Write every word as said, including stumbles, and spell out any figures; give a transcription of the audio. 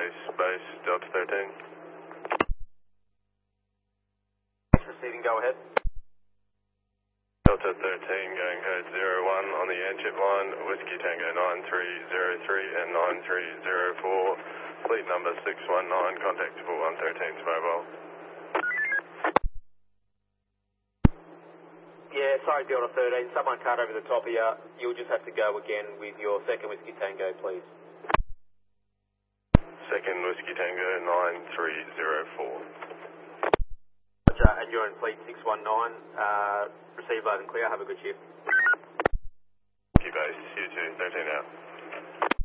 base, base, Delta thirteen. Receiving, go ahead. Delta thirteen going code zero one on the airship line, Whiskey Tango nine three zero three and nine three zero four, fleet number six one nine, contactable one thirteen's mobile. Yeah, sorry, Delta thirteen, someone cut over the top of you. You'll just have to go again with your second Whiskey Tango, please. Second Whiskey Tango nine three zero four. And you're in fleet six one nine, uh, receive loud and clear, have a good shift. Key base, U two, thirteen out.